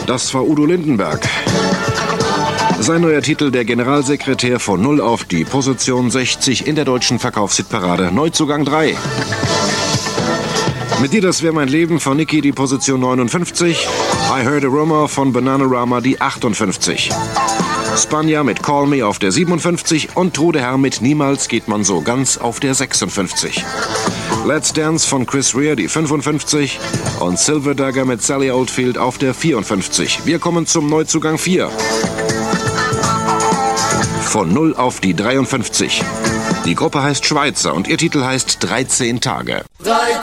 Das war Udo Lindenberg. Sein neuer Titel, der Generalsekretär, von 0 auf die Position 60 in der deutschen Verkaufshitparade. Neuzugang 3. Mit dir, das wäre mein Leben von Niki, die Position 59. I Heard a Rumor von Bananarama, die 58. Spanja mit Call Me auf der 57 und Trude Herr mit Niemals geht man so ganz auf der 56. Let's Dance von Chris Rea, die 55 und Silver Dagger mit Sally Oldfield auf der 54. Wir kommen zum Neuzugang 4. Von 0 auf die 53. Die Gruppe heißt Schweizer und ihr Titel heißt 13 Tage. 13